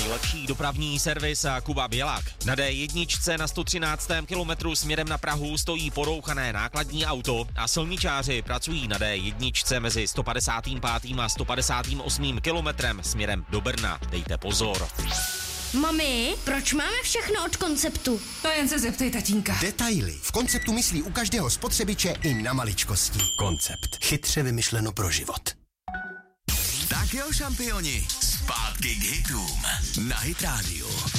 nejlepší dopravní servis a Kuba Bělák. Na D1 na 113. kilometru směrem na Prahu stojí porouchané nákladní auto a silničáři pracují na D1 mezi 155. a 158. kilometrem směrem do Brna. Dejte pozor. Mami, proč máme všechno od Konceptu? To jen se zeptej tatínka. Detaily. V Konceptu myslí u každého spotřebiče i na maličkosti. Koncept. Chytře vymyšleno pro život. Tak jo, šampioni, zpátky k hitům na Hit Radio.